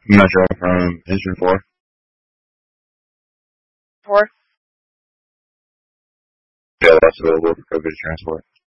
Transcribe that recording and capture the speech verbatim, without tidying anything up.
Metro from Engine four. Four? Yeah, that's available for COVID transport.